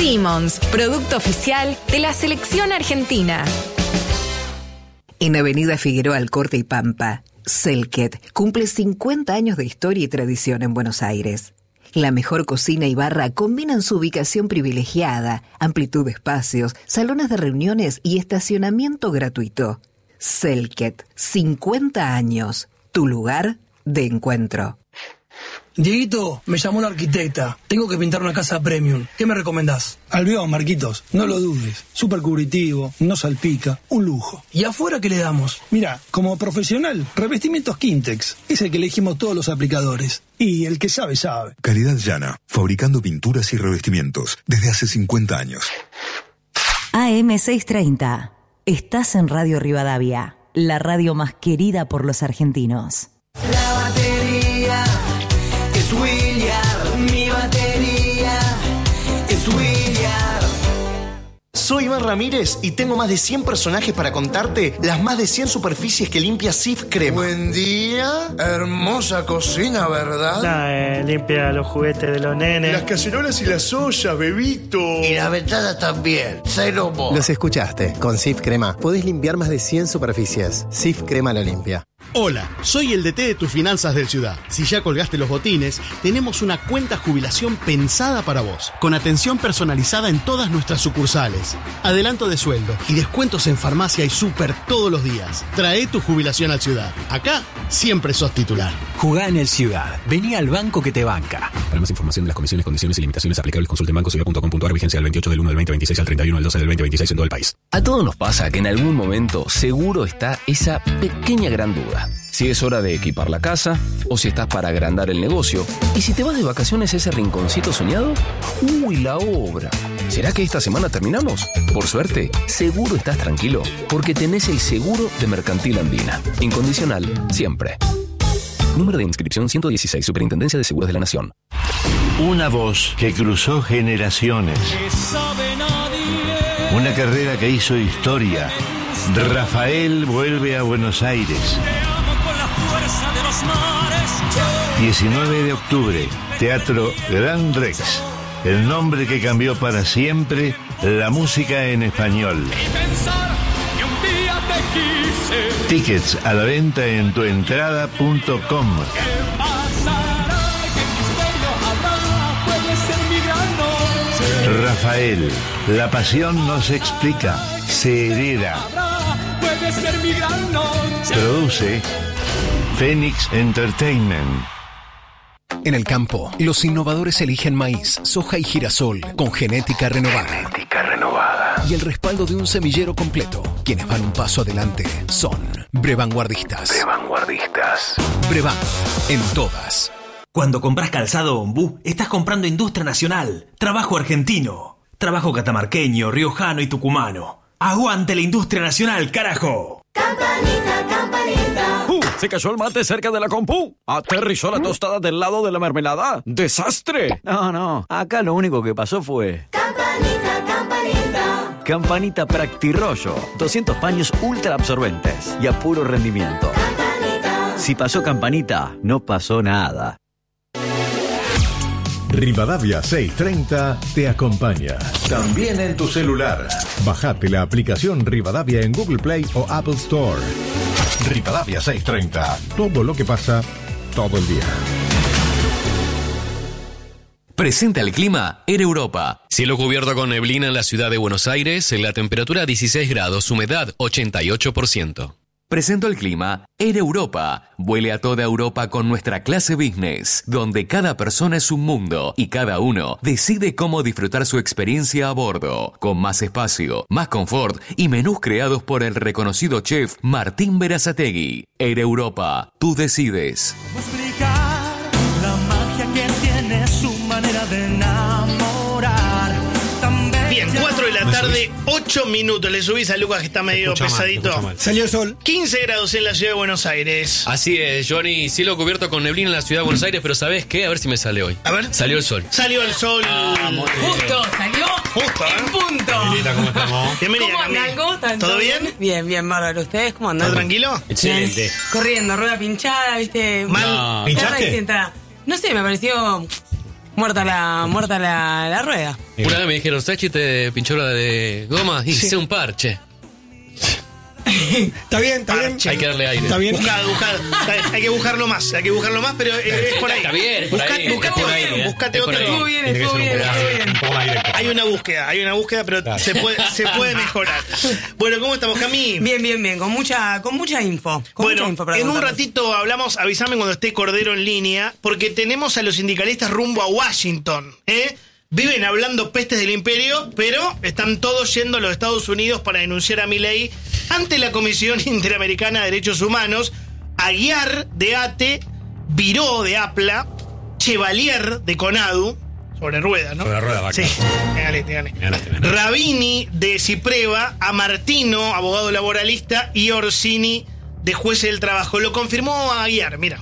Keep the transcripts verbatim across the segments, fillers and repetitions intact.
Simmons, producto oficial de la selección argentina. En Avenida Figueroa Alcorta y Pampa, Selket cumple cincuenta años de historia y tradición en Buenos Aires. La mejor cocina y barra combinan su ubicación privilegiada, amplitud de espacios, salones de reuniones y estacionamiento gratuito. Selket, cincuenta años, tu lugar de encuentro. Dieguito, me llamó la arquitecta. Tengo que pintar una casa premium. ¿Qué me recomendás? Albión, Marquitos. No lo dudes. Súper cubritivo, no salpica. Un lujo. ¿Y afuera qué le damos? Mira, como profesional, revestimientos Quintex. Es el que elegimos todos los aplicadores. Y el que sabe, sabe. Calidad llana. Fabricando pinturas y revestimientos. Desde hace cincuenta años. A M seiscientos treinta. Estás en Radio Rivadavia. La radio más querida por los argentinos. La batería es William, mi batería es William. Soy Iván Ramírez y tengo más de cien personajes para contarte las más de cien superficies que limpia Sif Crema. Buen día, hermosa cocina, ¿verdad? Nah, eh, limpia los juguetes de los nenes. Las cacerolas y las ollas, bebito. Y la ventana también, cero mo. Los escuchaste, con Sif Crema podés limpiar más de cien superficies. Sif Crema lo limpia. Hola, soy el D T de tus finanzas del Ciudad. Si ya colgaste los botines, tenemos una cuenta jubilación pensada para vos, con atención personalizada en todas nuestras sucursales, adelanto de sueldo y descuentos en farmacia y súper todos los días. Trae tu jubilación al Ciudad. Acá siempre sos titular. Jugá en el Ciudad. Vení al banco que te banca. Para más información de las comisiones, condiciones y limitaciones aplicables, consulte en banco ciudad punto com punto a r. Vigencia del veintiocho del uno del veinte veintiséis al treinta y uno del doce del veinte veintiséis en todo el país. A todos nos pasa que en algún momento seguro está esa pequeña gran duda. Si es hora de equipar la casa, o si estás para agrandar el negocio, y si te vas de vacaciones a ese rinconcito soñado, ¡uy, la obra! ¿Será que esta semana terminamos? Por suerte, seguro estás tranquilo, porque tenés el seguro de Mercantil Andina. Incondicional, siempre. Número de inscripción ciento dieciséis, Superintendencia de Seguros de la Nación. Una voz que cruzó generaciones. Una carrera que hizo historia. Rafael vuelve a Buenos Aires. diecinueve de octubre, Teatro Gran Rex. El nombre que cambió para siempre la música en español. Tickets a la venta en tuentrada punto com. Rafael, la pasión no se explica, se hereda. Produce Phoenix Entertainment. En el campo, los innovadores eligen maíz, soja y girasol con genética renovada. Genética renovada. Y el respaldo de un semillero completo. Quienes van un paso adelante son Brevanguardistas. Brevanguardistas. Brevan, en todas. Cuando compras calzado Ombú, estás comprando industria nacional, trabajo argentino, trabajo catamarqueño, riojano y tucumano. ¡Aguante la industria nacional, carajo! Campanita, campanita. ¡Uh! Se cayó el mate cerca de la compu. Aterrizó la tostada del lado de la mermelada. ¡Desastre! No, no. Acá lo único que pasó fue... Campanita, campanita. Campanita Practirollo. doscientos paños ultra absorbentes y a puro rendimiento. Campanita. Si pasó Campanita, no pasó nada. Rivadavia seiscientos treinta te acompaña. También en tu celular. Bajate la aplicación Rivadavia en Google Play o Apple Store. Rivadavia seiscientos treinta. Todo lo que pasa, todo el día. Presenta el clima Air Europa. Cielo cubierto con neblina en la ciudad de Buenos Aires, en la temperatura dieciséis grados, humedad ochenta y ocho por ciento. Presento el clima Air Europa. Vuele a toda Europa con nuestra clase business, donde cada persona es un mundo y cada uno decide cómo disfrutar su experiencia a bordo, con más espacio, más confort y menús creados por el reconocido chef Martín Berazategui. Air Europa, tú decides. ¿Cómo explicar la magia que tiene su manera de enamorar? Bien, cuatro de la tarde, ocho minutos. Le subís a Lucas que está medio escucha pesadito. Mal, mal. Salió el sol. quince grados en la ciudad de Buenos Aires. Así es, Johnny. Cielo cubierto con neblina en la ciudad de Buenos Aires, pero ¿sabés qué? A ver si me sale hoy. A ver. Salió el sol. Salió el sol. Ah, muy bien. Justo, salió Justo, ¿eh? en punto. Lilita, ¿cómo estamos? Bienvenida, ¿Cómo Cami. andan? ¿Cómo están? ¿Todo bien? Bien, bien, bárbaro. ¿Ustedes cómo andan? ¿Todo tranquilo? Excelente. Bien. Corriendo, rueda pinchada, ¿viste? Mal. Terra ¿Pinchaste? distinta. No sé, me pareció muerta la, muerta la, la rueda. Una vez me dijeron, ¿sabes chiste de pinchora de goma? Y hice un parche. Está bien, está bien. Hay que darle aire. Está bien. Buscar, buscar. Hay que buscarlo más, hay que buscarlo más, pero es por ahí. Está bien, por ahí. Buscate otro, ahí, buscate es otro. por ahí. Estuvo bien, estuvo bien, estuvo bien. Hay una búsqueda, hay una búsqueda, pero Claro. se puede, se puede mejorar. Bueno, ¿cómo estamos, Cami? Bien, bien, bien, con mucha, con mucha info. Con Bueno, mucha info para en un contarles. ratito hablamos, avísame cuando esté Cordero en línea, porque tenemos a los sindicalistas rumbo a Washington, ¿eh? Viven hablando pestes del imperio, pero están todos yendo a los Estados Unidos para denunciar a Milei ante la Comisión Interamericana de Derechos Humanos. Aguiar de ATE, Viró de APLA, Chevalier de CONADU, sobre ruedas, ¿no? Sobre ruedas, vaca. Sí, te gané, te gané. Me ganaste, me ganaste. Rabini de Cipreva, a Martino, abogado laboralista, y Orsini de Jueces del Trabajo. Lo confirmó Aguiar, mira.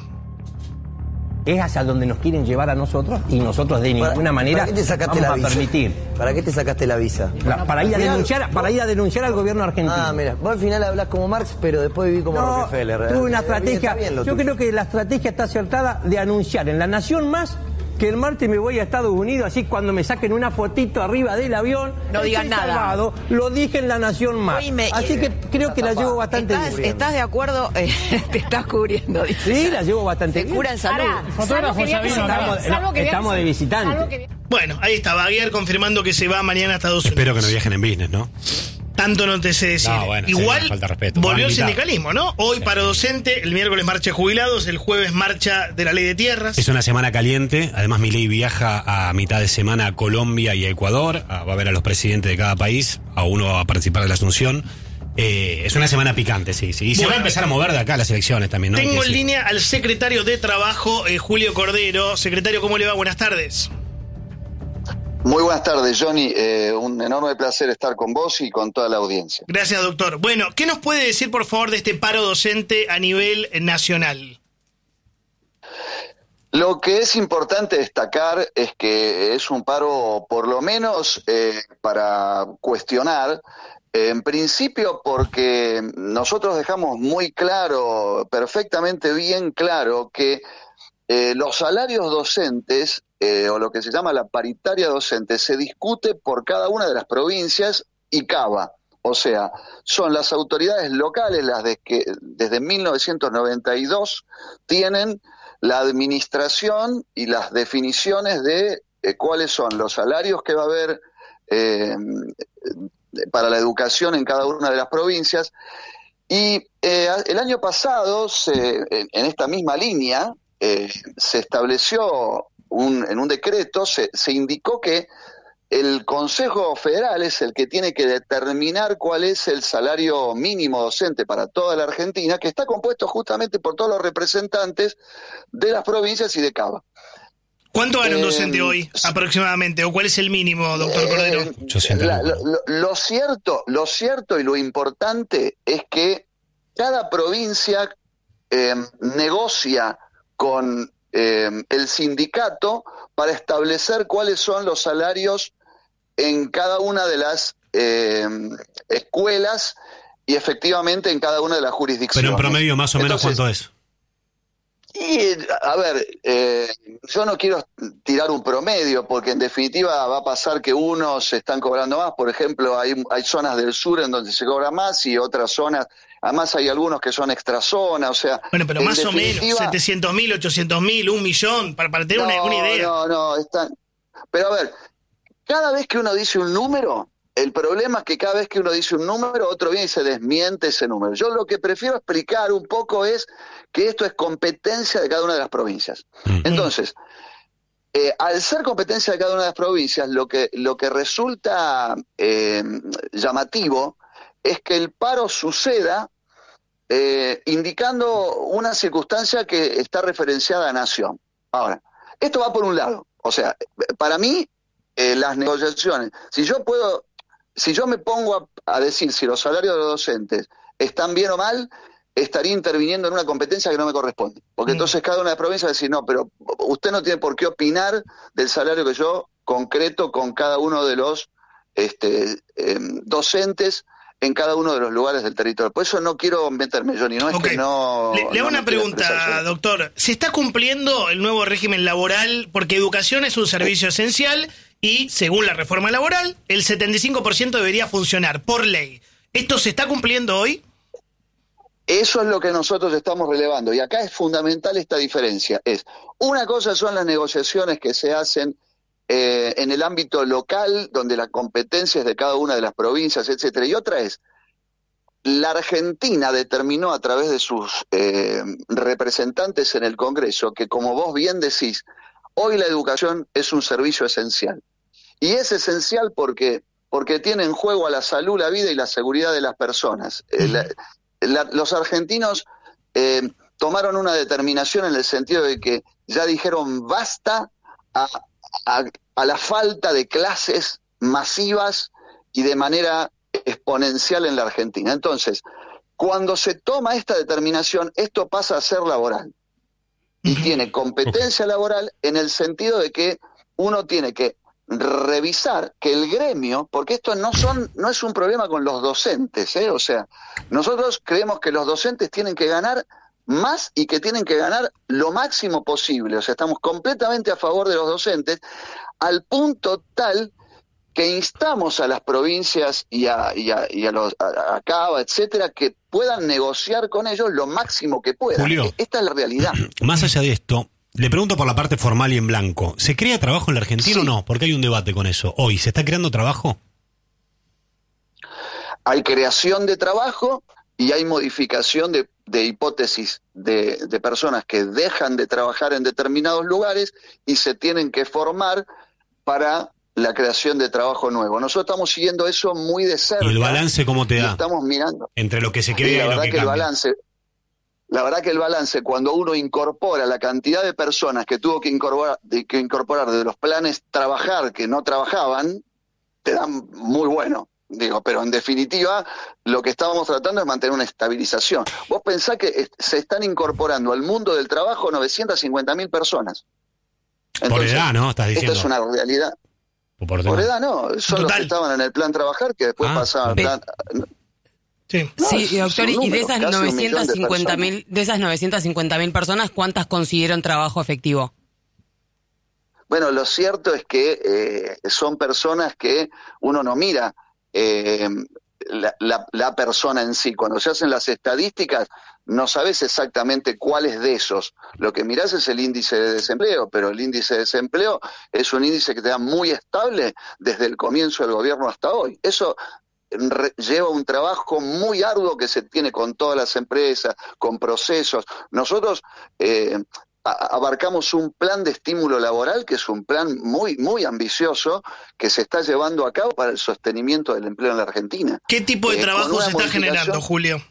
Es hacia donde nos quieren llevar a nosotros y nosotros de ninguna ¿Para, manera ¿para qué te sacaste vamos la a visa? permitir. ¿Para qué te sacaste la visa? La- para ir a Al final, denunciar, vos- para ir a denunciar al gobierno argentino. Ah, mira, vos al final hablas como Marx, pero después viví como No, Rockefeller. tuve una Eh, estrategia. está bien lo Yo tuyo. creo que la estrategia está acertada de anunciar en La Nación Más que el martes me voy a Estados Unidos, así cuando me saquen una fotito arriba del avión, No digan estoy nada. salvado, lo dije en La Nación Más. Oíme, Así que creo que la llevo bastante ¿Estás, bien. estás de acuerdo? Eh, te estás cubriendo, dice. Sí, la llevo bastante Se bien. cura en salud. Fotógrafo, estamos, estamos de visitante. Bueno, ahí estaba Aguiar confirmando que se va mañana a Estados Unidos. Espero que no viajen en business, ¿no? Tanto no te sé decir. No, bueno, sí, Igual una falta de respeto. volvió Van el invitados. sindicalismo, ¿no? Hoy paro docente, el miércoles marcha de jubilados, el jueves marcha de la ley de tierras. Es una semana caliente. Además, Milei viaja a mitad de semana a Colombia y a Ecuador. A- va a ver a los presidentes de cada país. A uno va a participar de la Asunción. Eh, es una semana picante, sí, sí. Y se Bueno. va a empezar a mover de acá las elecciones también, ¿no? Hay que Tengo en decir. línea al secretario de Trabajo, eh, Julio Cordero. Secretario, ¿cómo le va? Buenas tardes. Muy buenas tardes, Johnny. Eh, un enorme placer estar con vos y con toda la audiencia. Gracias, doctor. Bueno, ¿qué nos puede decir, por favor, de este paro docente a nivel nacional? Lo que es importante destacar es que es un paro, por lo menos, eh, para cuestionar, eh, en principio porque nosotros dejamos muy claro, perfectamente bien claro, que eh, los salarios docentes, eh, o lo que se llama la paritaria docente, se discute por cada una de las provincias y cava. O sea, son las autoridades locales las de que desde mil novecientos noventa y dos tienen la administración y las definiciones de eh, cuáles son los salarios que va a haber eh, para la educación en cada una de las provincias. Y eh, el año pasado, se, en, en esta misma línea, eh, se estableció un, en un decreto, se, se indicó que el Consejo Federal es el que tiene que determinar cuál es el salario mínimo docente para toda la Argentina, que está compuesto justamente por todos los representantes de las provincias y de Cava. ¿Cuánto gana un Eh, docente hoy, aproximadamente? ¿O cuál es el mínimo, doctor Cordero? Eh, la- lo, lo- lo cierto, lo cierto y lo importante es que cada provincia eh, negocia con eh, el sindicato para establecer cuáles son los salarios en cada una de las eh, escuelas y efectivamente en cada una de las jurisdicciones. Pero en promedio, más o menos, Entonces, ¿cuánto es? y, a ver, eh, yo no quiero tirar un promedio, porque en definitiva va a pasar que unos se están cobrando más. Por ejemplo, hay, hay zonas del sur en donde se cobra más y otras zonas, además hay algunos que son extrazonas, o sea... Bueno, pero en más o menos, definitiva- setecientos mil, ochocientos mil, un millón, para, para tener una, No, una idea. No, no, están... Pero a ver, cada vez que uno dice un número, el problema es que cada vez que uno dice un número, otro viene y se desmiente ese número. Yo lo que prefiero explicar un poco es que esto es competencia de cada una de las provincias. Entonces, eh, al ser competencia de cada una de las provincias, lo que, lo que resulta eh, llamativo es que el paro suceda eh, indicando una circunstancia que está referenciada a Nación. Ahora, esto va por un lado. O sea, para mí, eh, las negociaciones, si yo puedo, si yo me pongo a, a decir si los salarios de los docentes están bien o mal, estaría interviniendo en una competencia que no me corresponde. Porque Mm. entonces cada una de las provincias va a decir, no, pero usted no tiene por qué opinar del salario que yo concreto con cada uno de los este, eh, docentes en cada uno de los lugares del territorio. Por eso no quiero meterme, Johnny, no es Okay. que no... Le, le hago no una pregunta, doctor. ¿Se está cumpliendo el nuevo régimen laboral? Porque educación es un servicio esencial y, según la reforma laboral, el setenta y cinco por ciento debería funcionar por ley. ¿Esto se está cumpliendo hoy? Eso es lo que nosotros estamos relevando. Y acá es fundamental esta diferencia. Es, una cosa son las negociaciones que se hacen eh, en el ámbito local, donde la competencia es de cada una de las provincias, etcétera. Y otra es, la Argentina determinó a través de sus eh, representantes en el Congreso que, como vos bien decís, hoy la educación es un servicio esencial. Y es esencial porque, porque tiene en juego a la salud, la vida y la seguridad de las personas. Eh, la, la, los argentinos eh, tomaron una determinación en el sentido de que ya dijeron basta a, a, a la falta de clases masivas y de manera exponencial en la Argentina. Entonces, cuando se toma esta determinación, esto pasa a ser laboral. Y tiene competencia laboral en el sentido de que uno tiene que revisar que el gremio, porque esto no son, no es un problema con los docentes, ¿eh? O sea, nosotros creemos que los docentes tienen que ganar más y que tienen que ganar lo máximo posible. O sea, estamos completamente a favor de los docentes, al punto tal que instamos a las provincias y a, y a, y a los a, a Cava, etcétera, que puedan negociar con ellos lo máximo que puedan. Julio, esta es la realidad. Más allá de esto, le pregunto por la parte formal y en blanco. ¿Se crea trabajo en la Argentina sí. o no? Porque hay un debate con eso. Hoy, ¿se está creando trabajo? Hay creación de trabajo y hay modificación de, de hipótesis de, de personas que dejan de trabajar en determinados lugares y se tienen que formar para la creación de trabajo nuevo. Nosotros estamos siguiendo eso muy de cerca. ¿Y el balance cómo te da? Estamos mirando. Entre lo que se crea y, la y lo verdad que, que cambia. el balance, la verdad que el balance, cuando uno incorpora la cantidad de personas que tuvo que incorporar, de, que incorporar de los planes trabajar que no trabajaban, te dan muy bueno. Digo, pero en definitiva, lo que estábamos tratando es mantener una estabilización. Vos pensás que se están incorporando al mundo del trabajo novecientas cincuenta mil personas. Entonces, por edad, ¿no? Estás diciendo. Esto es una realidad. Por, por edad no, son Total. los que estaban en el plan trabajar que después ah, pasaban al plan... Sí, no, sí doctor, y de esas novecientas cincuenta mil, de esas novecientas cincuenta mil personas, ¿cuántas consiguieron trabajo efectivo? Bueno, lo cierto es que eh, son personas que uno no mira eh, la, la, la persona en sí. Cuando se hacen las estadísticas, no sabes exactamente cuáles de esos. Lo que mirás es el índice de desempleo, pero el índice de desempleo es un índice que te da muy estable desde el comienzo del gobierno hasta hoy. Eso re- lleva un trabajo muy arduo que se tiene con todas las empresas, con procesos. Nosotros eh, a- abarcamos un plan de estímulo laboral que es un plan muy, muy ambicioso que se está llevando a cabo para el sostenimiento del empleo en la Argentina. ¿Qué tipo de eh, trabajo se está generando, Julio?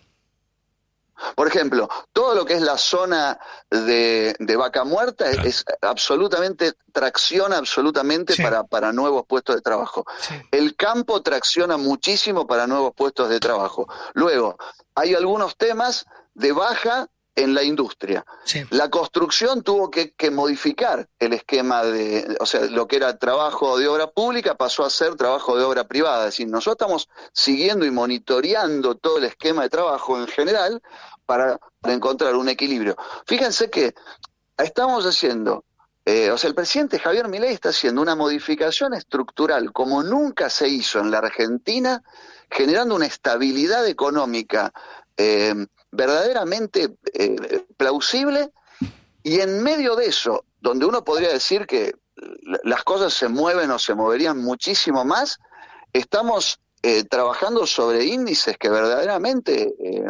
Por ejemplo, todo lo que es la zona de, de Vaca Muerta es, es absolutamente, tracciona absolutamente sí. para, para nuevos puestos de trabajo. Sí. El campo tracciona muchísimo para nuevos puestos de trabajo. Luego, hay algunos temas de baja en la industria. Sí. La construcción tuvo que, que modificar el esquema de, o sea, lo que era trabajo de obra pública pasó a ser trabajo de obra privada. Es decir, nosotros estamos siguiendo y monitoreando todo el esquema de trabajo en general para, para encontrar un equilibrio. Fíjense que estamos haciendo, eh, o sea, el presidente Javier Milei está haciendo una modificación estructural como nunca se hizo en la Argentina, generando una estabilidad económica eh, verdaderamente eh, plausible, y en medio de eso, donde uno podría decir que las cosas se mueven o se moverían muchísimo más, estamos eh, trabajando sobre índices que verdaderamente eh,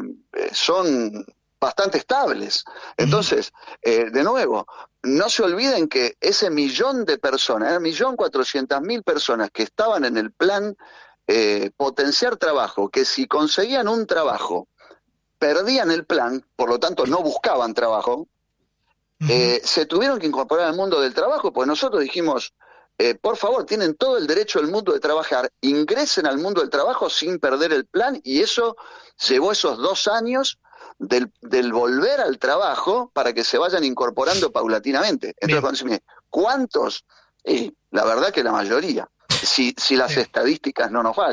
son bastante estables. Entonces, eh, de nuevo, no se olviden que ese millón de personas, el millón cuatrocientas mil personas que estaban en el plan eh, potenciar trabajo, que si conseguían un trabajo perdían el plan, por lo tanto no buscaban trabajo, uh-huh. eh, se tuvieron que incorporar al mundo del trabajo, pues nosotros dijimos, eh, por favor, tienen todo el derecho del mundo de trabajar, ingresen al mundo del trabajo sin perder el plan, y eso llevó esos dos años del, del volver al trabajo para que se vayan incorporando paulatinamente. Entonces, ¿cuántos? Y la verdad que la mayoría, si, si las Bien. estadísticas no nos fallan.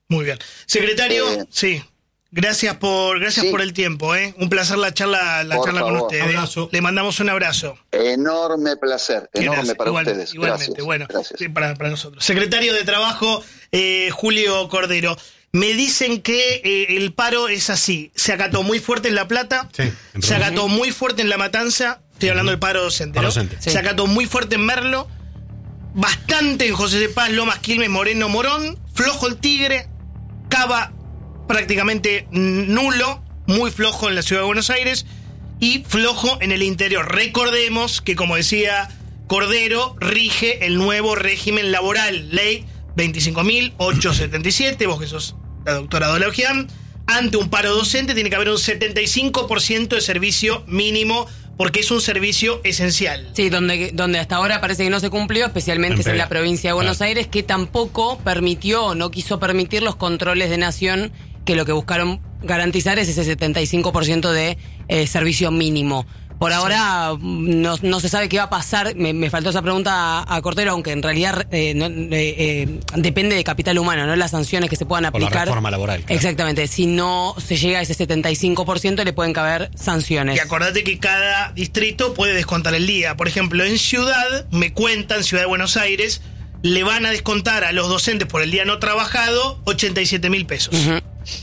Muy bien. Secretario, Eh, sí. Gracias por gracias sí. por el tiempo, ¿eh? Un placer la charla la Por charla con favor. ustedes. Abrazo. Le mandamos un abrazo. Enorme placer, enorme Gracias. para Igual- ustedes. Igualmente, Gracias. bueno, Gracias. sí, para, para nosotros. Secretario de Trabajo, eh, Julio Cordero. Me dicen que eh, el paro es así. Se acató muy fuerte en La Plata, Sí, en se provincia. acató muy fuerte en La Matanza. Estoy hablando del paro docente, Paro ¿no? docente. Se Sí. acató muy fuerte en Merlo, bastante en José de Paz, Lomas, Quilmes, Moreno, Morón, flojo el Tigre, Cava prácticamente nulo, muy flojo en la ciudad de Buenos Aires y flojo en el interior. Recordemos que, como decía Cordero, rige el nuevo régimen laboral, ley veinticinco mil ochocientos setenta y siete, vos que sos la doctora Dolagian. Ante un paro docente tiene que haber un setenta y cinco por ciento de servicio mínimo, porque es un servicio esencial. Sí, donde, donde hasta ahora parece que no se cumplió, especialmente En es en la Pereira. provincia de Buenos Claro. Aires, que tampoco permitió o no quiso permitir los controles de nación, que lo que buscaron garantizar es ese setenta y cinco por ciento de eh, servicio mínimo. Por ahora no, no se sabe qué va a pasar. Me, me faltó esa pregunta a, a Cordero, aunque en realidad eh, no, eh, eh, depende de capital humano, no las sanciones que se puedan Por la aplicar. reforma laboral. Claro. Exactamente. Si no se llega a ese setenta y cinco por ciento, le pueden caber sanciones. Y acordate que cada distrito puede descontar el día. Por ejemplo, en Ciudad, me cuentan, Ciudad de Buenos Aires, le van a descontar a los docentes por el día no trabajado ochenta y siete mil pesos. Ujú.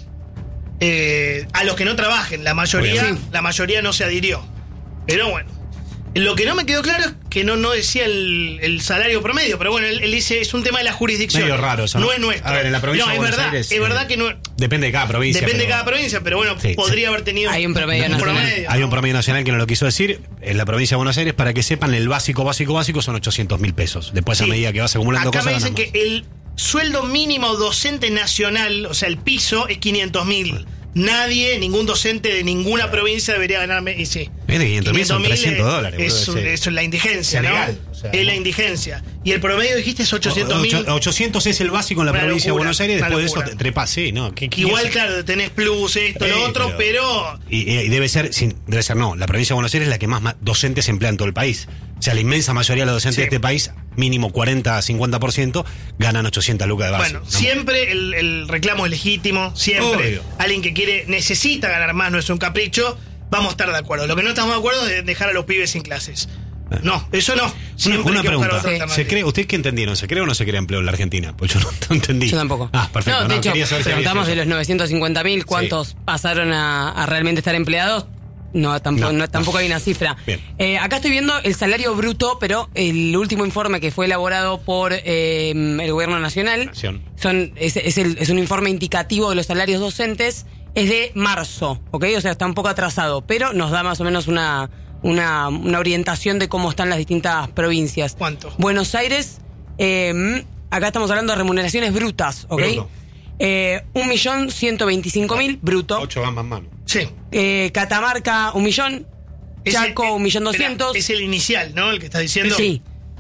Eh, a los que no trabajen, la mayoría, Obvio. Sí. la mayoría no se adhirió. Pero bueno. Lo que no me quedó claro es que no, no decía el, el salario promedio, pero bueno, él, él dice, es un tema de la jurisdicción. Medio raro eso, ¿no? No es nuestro. A ver, en la provincia no, de es Buenos verdad, Aires, es verdad eh, que no. Depende de cada provincia. Depende de pero- cada provincia, pero bueno, Sí, podría sí. haber tenido Hay un promedio nacional. promedio, Hay ¿no? un promedio nacional que no lo quiso decir. En la provincia de Buenos Aires, para que sepan, el básico, básico, básico son ochocientos mil pesos. Después, a Sí. medida que vas acumulando Acá cosas, me dicen ganas que el sueldo mínimo docente nacional, o sea, el piso, es quinientos mil. Nadie, ningún docente de ninguna provincia debería ganar. Y sí. más. Viste, quinientos mil son trescientos es- dólares. Es, boludo, un- ese- es la indigencia, es ¿no? legal, o sea, es ¿no? la indigencia. Y el promedio, dijiste, es ochocientos mil. Ocho- ochocientos es el básico en la Una provincia locura, de Buenos Aires. una Después de locura. eso te trepas, sí, ¿no? ¿Qué- qué Igual, es? claro, tenés plus, esto, Sí, lo otro, pero... Y, y debe ser, sin- debe ser no, la provincia de Buenos Aires es la que más ma- docentes emplea en todo el país. O sea, la inmensa mayoría de los docentes Sí. de este país, mínimo cuarenta a cincuenta por ciento, ganan ochocientas lucas de base. Bueno, No, siempre el, el reclamo es legítimo, siempre. Obvio. Alguien que quiere, necesita ganar más, no es un capricho, vamos a estar de acuerdo. Lo que no estamos de acuerdo es dejar a los pibes sin clases. No, eso no. Una, Siempre una hay que buscar pregunta. otra ¿Se alternativa. cree, ¿Ustedes qué entendieron? ¿Se cree o no se cree empleo en la Argentina? Pues yo no, no entendí. Yo tampoco. Ah, perfecto. No, de no, hecho, quería saber si había preguntamos sido de los novecientos cincuenta mil, ¿cuántos pasaron a, a realmente estar empleados? No, tampoco, No. no, tampoco hay una cifra. Bien. Eh, acá estoy viendo el salario bruto, pero el último informe que fue elaborado por eh, el Gobierno Nacional Nación. son, es, es, el- es un informe indicativo de los salarios docentes, es de marzo, ¿ok? O sea, está un poco atrasado, pero nos da más o menos una, una, una orientación de cómo están las distintas provincias. ¿Cuánto? Buenos Aires, eh, acá estamos hablando de remuneraciones brutas, ¿ok? Bruto. Eh, un millón ciento veinticinco mil bruto. Ocho gambas mano. Sí. Eh, Catamarca, un millón. Chaco, un millón doscientos. Es el inicial, ¿no? El que estás diciendo. Sí.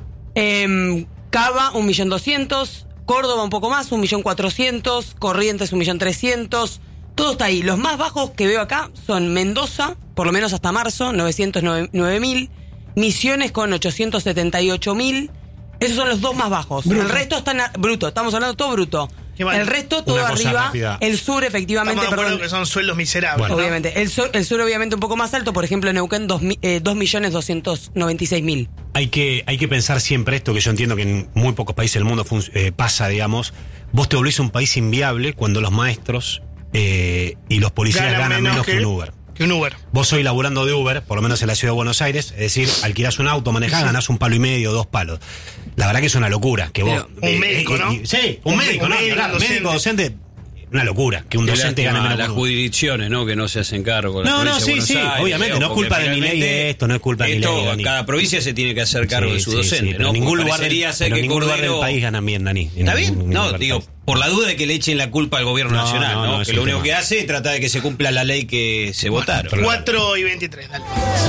Em, Cava, un millón doscientos. Córdoba, un poco más, un millón cuatrocientos. Corrientes, un millón trescientos. Todo está ahí. Los más bajos que veo acá son Mendoza, por lo menos hasta marzo, novecientos nueve mil. Misiones con ochocientos setenta y ocho mil. Esos son los dos más bajos. Bruto. El resto están a- bruto. Estamos hablando todo bruto. Qué mal. El resto todo Una cosa arriba. rápida. El sur, efectivamente, Estamos de acuerdo perdón. que son sueldos miserables. Bueno. ¿no? Obviamente. El sur, el sur obviamente un poco más alto. Por ejemplo, en Neuquén, dos mi- eh, dos millones doscientos noventa y seis mil. Hay que, hay que pensar siempre esto, que yo entiendo que en muy pocos países del mundo fun- eh, pasa, digamos. Vos te volvés un país inviable cuando los maestros eh, y los policías ganan, menos que, un Uber. Que un Uber. Vos soy laburando de Uber, por lo menos en la ciudad de Buenos Aires, es decir, alquilás un auto, manejás, ganás un palo y medio, dos palos. La verdad que es una locura. Que vos, Pero, un médico, ¿no? y- sí, un, Un médico, médico, ¿no? un Claro, docente. médico, docente. Una locura, que un Qué docente lástima gane menos las que un Uber. jurisdicciones, ¿no? Que no se hacen cargo. La No, no, provincia de sí, Buenos sí, Aires, obviamente, Leo, no es culpa porque de mi ley finalmente esto, no es culpa de mi esto, ley, Dani. cada provincia se tiene que hacer cargo Sí, de su sí, docente, sí, pero ¿no? en ningún Porque lugar, del, parecería ser pero que en ningún lugar del Cordero- país ganan bien, Dani. En ¿Está ningún- bien? ningún No, lugar del digo, país. por la duda de que le echen la culpa al gobierno No, nacional, no, ¿no? no, es que un lo único tema. que hace es tratar de que se cumpla la ley que se votaron. cuatro y veintitrés, dale.